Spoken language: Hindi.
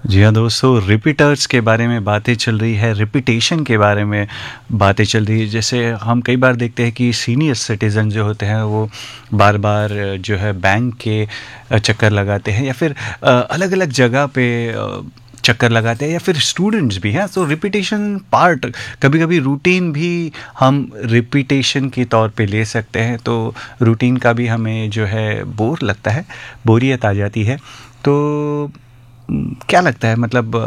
जी हाँ दोस्तों, रिपीटर्स के बारे में बातें चल रही है, रिपीटेशन के बारे में बातें चल रही है। जैसे हम कई बार देखते हैं कि सीनियर सिटीज़न जो होते हैं वो बार बार जो है बैंक के चक्कर लगाते हैं, या फिर अलग अलग जगह पे चक्कर लगाते हैं, या फिर स्टूडेंट्स भी हैं। तो रिपीटेशन पार्ट, कभी कभी रूटीन भी हम रिपीटेशन के तौर पे ले सकते हैं। तो रूटीन का भी हमें जो है बोर लगता है, बोरियत आ जाती है। तो क्या लगता है, मतलब